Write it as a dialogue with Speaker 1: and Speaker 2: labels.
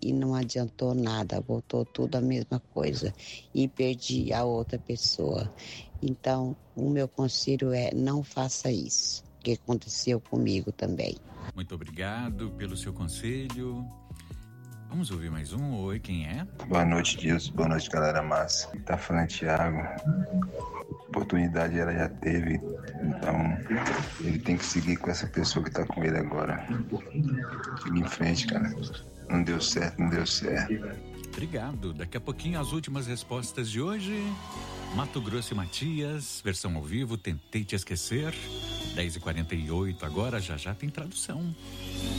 Speaker 1: e não adiantou nada, voltou tudo a mesma coisa e perdi a outra pessoa. Então, o meu conselho é: não faça isso, que aconteceu comigo também.
Speaker 2: Muito obrigado pelo seu conselho. Vamos ouvir mais um. Oi, quem é?
Speaker 3: Boa noite, Deus. Boa noite, galera massa. Tá falando Thiago. Oportunidade ela já teve, então ele tem que seguir com essa pessoa que tá com ele agora. Siga em frente, cara. Não deu certo, não deu certo.
Speaker 2: Obrigado. Daqui a pouquinho as últimas respostas de hoje. Mato Grosso e Matias, versão ao vivo, Tentei Te Esquecer. 10h48 agora, já tem tradução.